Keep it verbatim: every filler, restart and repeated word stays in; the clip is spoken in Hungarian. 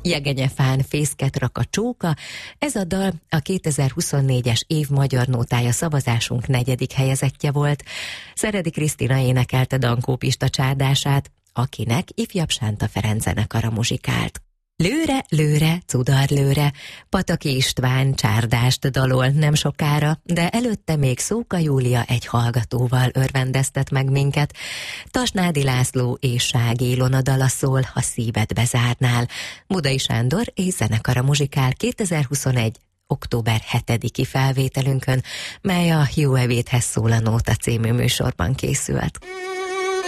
Jegenyefán fészket rak a csóka, ez a dal a kétezer-huszonnégyes év magyar nótája szavazásunk negyedik helyezettje volt. Szeredi Krisztina énekelte Dankó Pista csárdását, akinek ifjabb Sánta Ferenc zenekara muzsikált. Lőre, lőre, cudar lőre, Pataki István csárdást dalol nem sokára, de előtte még Szóka Júlia egy hallgatóval örvendeztet meg minket. Tasnádi László és Sági Ilona dala szól, ha szíved bezárnál. Budai Sándor és zenekara muzsikál kétezer-huszonegy. október hetediki felvételünkön, mely a Jó Evédhez szól a Nóta című műsorban készült.